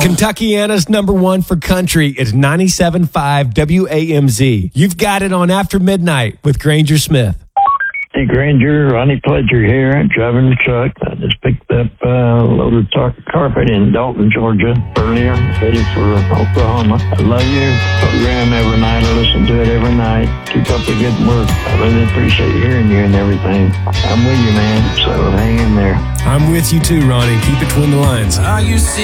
Kentuckiana's number one for country is 97.5 WAMZ. You've got it on After Midnight with Granger Smith. Hey, Granger, Ronnie Pledger here. I'm driving the truck. I just picked up a load of carpet in Dalton, Georgia earlier, headed for Oklahoma. I love your program every night. I listen to it every night. Keep up the good work. I really appreciate hearing you and everything. I'm with you, man, so hang in there. I'm with you too, Ronnie. Keep it between the lines.